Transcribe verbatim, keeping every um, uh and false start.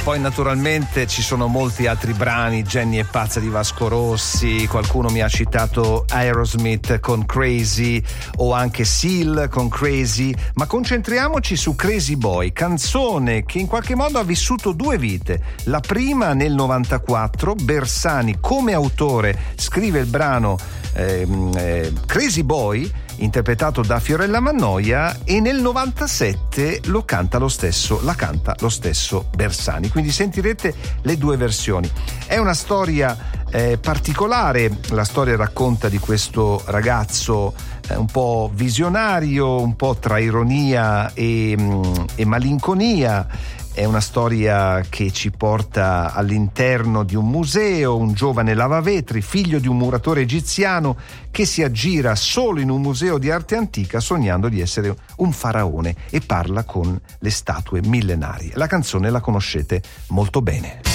Poi naturalmente ci sono molti altri brani, Jenny è pazza di Vasco Rossi, qualcuno mi ha citato Aerosmith con Crazy o anche Seal con Crazy, ma concentriamoci su Crazy Boy, canzone che in qualche modo ha vissuto due vite. La prima nel novantaquattro, Bersani come autore scrive il brano eh, eh, Crazy Boy, interpretato da Fiorella Mannoia, e nel novantasette lo canta lo stesso, la canta lo stesso Bersani, quindi sentirete le due versioni. È una storia eh, particolare, la storia racconta di questo ragazzo eh, un po' visionario, un po' tra ironia e, mh, e malinconia. È una storia che ci porta all'interno di un museo, un giovane lavavetri, figlio di un muratore egiziano che si aggira solo in un museo di arte antica sognando di essere un faraone e parla con le statue millenarie. La canzone la conoscete molto bene.